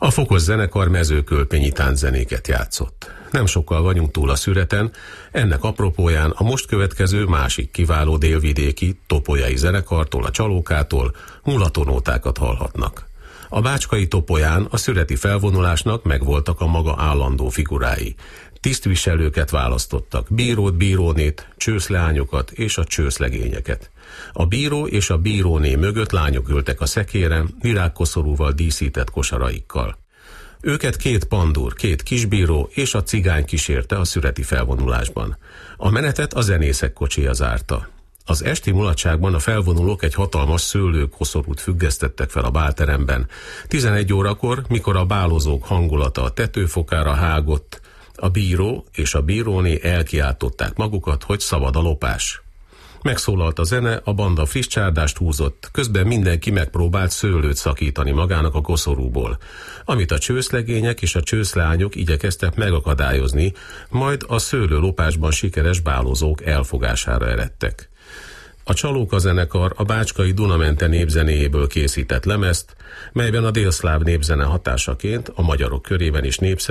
A Fokos zenekar mezőkölpényi tánczenéket játszott. Nem sokkal vagyunk túl a szüreten, ennek apropóján a most következő másik kiváló délvidéki, topolyai zenekartól, a Csalókától mulatonótákat hallhatnak. A bácskai Topolyán a szüreti felvonulásnak megvoltak a maga állandó figurái. Tisztviselőket választottak, bírót, bírónét, csőszleányokat és a csőszlegényeket. A bíró és a bíróné mögött lányok ültek a szekéren, virágkoszorúval díszített kosaraikkal. Őket 2 pandúr, 2 kisbíró és a cigány kísérte a szüreti felvonulásban. A menetet a zenészek kocsia zárta. Az esti mulatságban a felvonulók egy hatalmas szőlőkoszorút függesztettek fel a bálteremben. 11 órakor, mikor a bálozók hangulata a tetőfokára hágott, a bíró és a bíróné elkiáltották magukat, hogy szabad a lopás. Megszólalt a zene, a banda friss csárdást húzott, közben mindenki megpróbált szőlőt szakítani magának a koszorúból, amit a csőszlegények és a csőszleányok igyekeztek megakadályozni, majd a szőlőlopásban sikeres bálozók elfogására eredtek. A Csalóka zenekar a bácskai Dunamente népzenéjéből készített lemezt, melyben a délszláv népzene hatásaként a magyarok körében is népszerű